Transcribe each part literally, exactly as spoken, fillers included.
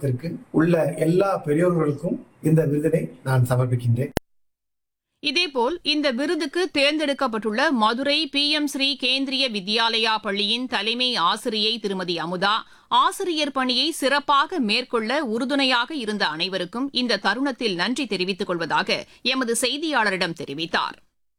மாவட்டத்திற்கு உள்ள எல்லா பெரியோர்களுக்கும் இந்த விருதினை நான் சமர்ப்பிக்கின்றேன். இதேபோல் இந்த விருதுக்கு தேர்ந்தெடுக்கப்பட்டுள்ள மதுரை பி எம் ஸ்ரீ கேந்திரிய வித்யாலயா பள்ளியின் தலைமை ஆசிரியை திருமதி அமுதா ஆசிரியர் பணியை சிறப்பாக மேற்கொள்ள உறுதுணையாக இருந்த அனைவருக்கும் இந்த தருணத்தில் நன்றி தெரிவித்துக் கொள்வதாக எமது செய்தியாளரிடம் தெரிவித்தார்.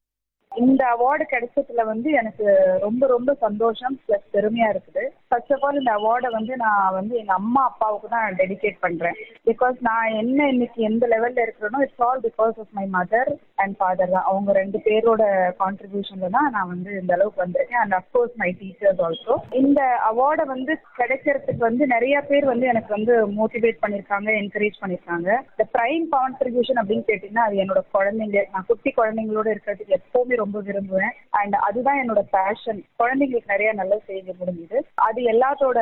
இந்த அவார்டு கிடைச்சதுல வந்து எனக்கு ரொம்ப ரொம்ப சந்தோஷம் பிளஸ் பெருமையா இருக்குது. ஃபர்ஸ்ட் ஆஃப் ஆல் இந்த அவார்டை வந்து நான் வந்து எங்க அம்மா அப்பாவுக்கு தான் டெடிகேட் பண்றேன். பிகாஸ் நான் என்ன இன்னைக்கு எந்த லெவல்ல இருக்கிறேனோ it's all because of my mother and father தான். அவங்க ரெண்டு பேரோட கான்ட்ரிபியூஷன்ல தான் நான் வந்து இந்த அளவுக்கு வந்திருக்கேன். And of course my teachers also. இந்த அவார்டை வந்து கிடைக்கிறதுக்கு வந்து நிறைய பேர் வந்து எனக்கு வந்து மோட்டிவேட் பண்ணிருக்காங்க, என்கரேஜ் பண்ணிருக்காங்க. இந்த பிரைம் கான்ட்ரிபியூஷன் அப்படின்னு கேட்டீங்கன்னா அது என்னோட குழந்தைங்க. நான் குட்டி குழந்தைங்களோட இருக்கிறதுக்கு எப்பவுமே ரொம்ப விரும்புவேன். அண்ட் அதுதான் என்னோட பேஷன். குழந்தைங்களுக்கு நிறைய நல்ல செய்ய முடிஞ்சது. அது எல்லாத்தோட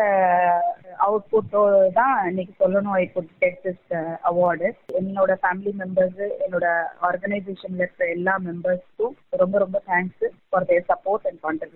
அவுட்புட்டோ தான் இன்னைக்கு சொல்லணும். I could get this award. என்னோட ஃபேமிலி மெம்பர்ஸ், என்னோட ஆர்கனைசேஷன்ல இருக்கிற எல்லா மெம்பர்ஸ்க்கும் ரொம்ப ரொம்ப thanks for their support and contribution.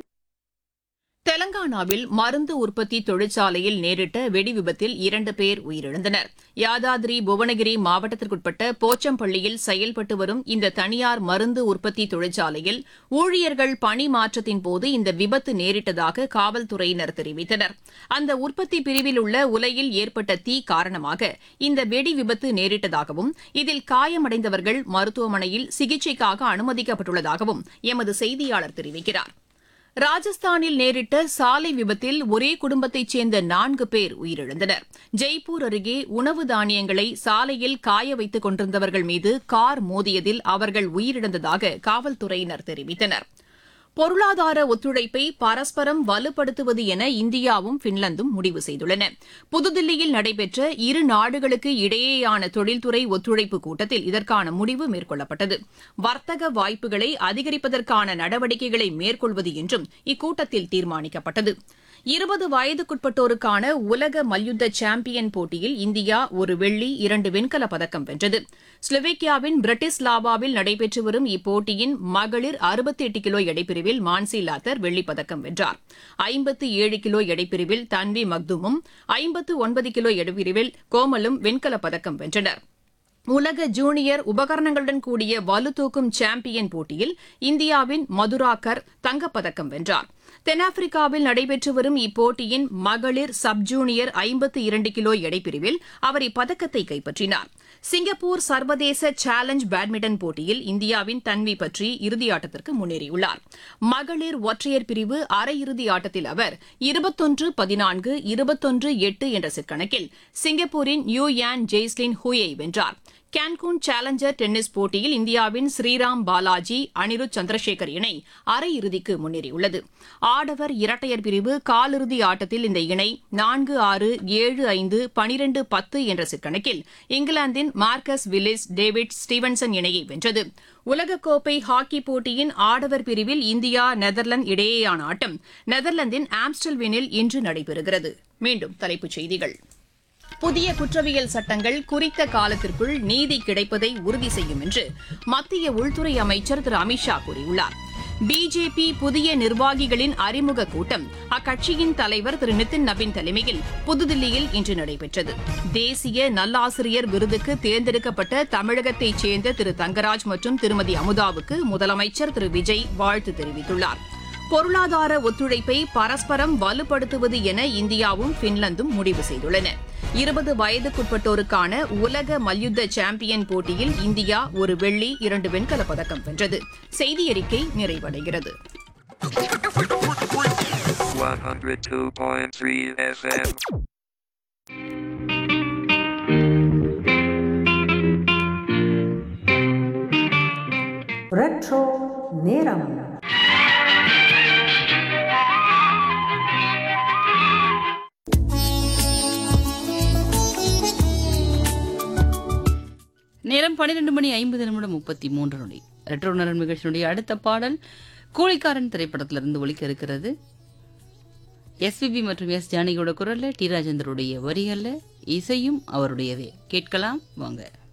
தெலங்கானாவில் மருந்து உற்பத்தி தொழிற்சாலையில் நேரிட்ட வெடி விபத்தில் இரண்டு பேர் உயிரிழந்தனர். யாதாதிரி புவனகிரி மாவட்டத்திற்குட்பட்ட போச்சம்பள்ளியில் செயல்பட்டு வரும் இந்த தனியார் மருந்து உற்பத்தி தொழிற்சாலையில் ஊழியர்கள் பணி மாற்றத்தின் போது இந்த விபத்து நேரிட்டதாக காவல்துறையினர் தெரிவித்தனர். அந்த உற்பத்தி பிரிவில் உள்ள உலையில் ஏற்பட்ட தீ காரணமாக இந்த வெடி விபத்து நேரிட்டதாகவும் இதில் காயமடைந்தவர்கள் மருத்துவமனையில் சிகிச்சைக்காக அனுமதிக்கப்பட்டுள்ளதாகவும் எமது செய்தியாளர் தெரிவிக்கிறார். ராஜஸ்தானில் நேரிட்ட சாலை விபத்தில் ஒரே குடும்பத்தைச் சேர்ந்த நான்கு பேர் உயிரிழந்தனர். ஜெய்ப்பூர் அருகே உணவு தானியங்களை சாலையில் காய வைத்துக் கொண்டிருந்தவர்கள் மீது கார் மோதியதில் அவர்கள் உயிரிழந்ததாக காவல்துறையினர் தெரிவித்தனர். பொருளாதார ஒத்துழைப்பை பரஸ்பரம் வலுப்படுத்துவது என இந்தியாவும் பின்லாந்தும் முடிவு செய்துள்ளன. புதுதில்லியில் நடைபெற்ற இரு நாடுகளுக்கு இடையேயான தொழில்துறை ஒத்துழைப்பு கூட்டத்தில் இதற்கான முடிவு மேற்கொள்ளப்பட்டது. வர்த்தக வாய்ப்புகளை அதிகரிப்பதற்கான நடவடிக்கைகளை மேற்கொள்வது என்றும் இக்கூட்டத்தில் தீர்மானிக்கப்பட்டது. இருபது வயதுக்குட்பட்டோருக்கான உலக மல்யுத்த சாம்பியன் போட்டியில் இந்தியா ஒரு வெள்ளி இரண்டு வெண்கலப் பதக்கம் வென்றது. ஸ்லோவேக்கியாவின் பிரட்டிஸ்லாவாவில் நடைபெற்று வரும் இப்போட்டியின் மகளிர் அறுபத்தி எட்டு கிலோ எடைப்பிரிவில் மான்சி லாத்தர் வெள்ளிப் பதக்கம் வென்றார். ஐம்பத்து ஏழு கிலோ எடைப்பிரிவில் தன்வி மக்துமும் ஐம்பத்து ஒன்பது கிலோ எடைப்பிரிவில் கோமலும் வெண்கலப் பதக்கம் வென்றனர். உலக ஜூனியர் உபகரணங்களுடன் கூடிய வலுதூக்கும் சாம்பியன் போட்டியில் இந்தியாவின் மதுராகர் தங்கப்பதக்கம் வென்றார். தென்னாப்பிரிக்காவில் நடைபெற்று வரும் இப்போட்டியின் மகளிர் சப் ஜூனியர் ஐம்பத்து இரண்டு கிலோ எடைப்பிரிவில் அவர் இப்பதக்கத்தை கைப்பற்றினார். சிங்கப்பூர் சர்வதேச சேலஞ்ச் பேட்மிண்டன் போட்டியில் இந்தியாவின் தன்வி பற்றி இறுதியாட்டத்திற்கு முன்னேறியுள்ளார். மகளிர் ஒற்றையர் பிரிவு அரையிறுதி ஆட்டத்தில் அவர் இருபத்தொன்று பதினான்கு இருபத்தொன்று எட்டு என்ற செட் கணக்கில் சிங்கப்பூரின் யூ யான் ஜெய்ஸ்லின் ஹூயை வென்றார். கேன்கூன் சேலஞ்சர் டென்னிஸ் போட்டியில் இந்தியாவின் ஸ்ரீராம் பாலாஜி அனிருத் சந்திரசேகர் இணை அரையிறுதிக்கு முன்னேறியுள்ளது. ஆடவர் இரட்டையர் பிரிவு காலிறுதி ஆட்டத்தில் இந்த இணை நான்கு ஆறு ஏழு ஐந்து பனிரெண்டு பத்து என்ற செட் கணக்கில் இங்கிலாந்தின் மார்க்கஸ் வில்லிஸ் டேவிட் ஸ்டீவன்சன் இணையை வென்றது. உலகக்கோப்பை ஹாக்கி போட்டியின் ஆடவர் பிரிவில் இந்தியா நெதர்லாந்து இடையேயான ஆட்டம் நெதர்லாந்தின் ஆம்ஸ்டல்வினில் இன்று நடைபெறுகிறது. மீண்டும் தலைப்புச் செய்திகள். புதிய குற்றவியல் சட்டங்கள் குறித்த காலத்திற்குள் நீதி கிடைப்பதை உறுதி செய்யும் என்று மத்திய உள்துறை அமைச்சர் திரு அமித்ஷா கூறியுள்ளார். பிஜேபி புதிய நிர்வாகிகளின் அறிமுக கூட்டம் அக்கட்சியின் தலைவர் திரு நிதின் நவீன் தலைமையில் புதுதில்லியில் இன்று நடைபெற்றது. தேசிய நல்லாசிரியர் விருதுக்கு தேர்ந்தெடுக்கப்பட்ட தமிழகத்தைச் சேர்ந்த திரு தங்கராஜ் மற்றும் திருமதி அமுதாவுக்கு முதலமைச்சர் திரு விஜய் வாழ்த்து தெரிவித்துள்ளார். பொருளாதார ஒத்துழைப்பை பரஸ்பரம் வலுப்படுத்துவது என இந்தியாவும் பின்லாந்தும் முடிவு செய்துள்ளன. இருபது வயதுக்குட்பட்டோருக்கான உலக மல்யுத்த சாம்பியன் போட்டியில் இந்தியா ஒரு வெள்ளி இரண்டு வெண்கலப் பதக்கம் வென்றது. செய்தியறிக்கை நிறைவடைகிறது. one oh two point three F M retro நேரம். நேரம் பன்னிரண்டு மணி ஐம்பது நிமிடம் முப்பத்தி மூன்று நொடி. ரெட்ரோ நேரம் நிகழ்ச்சியினுடைய அடுத்த பாடல் கூலிக்காரன் திரைப்படத்திலிருந்து ஒலிக்க இருக்கிறது. எஸ்பிபி மற்றும் எஸ் ஜானகியோட குரல்ல, டி ராஜேந்தருடைய வரிகள்ல, இசையும் அவருடையவே. கேட்கலாம் வாங்க.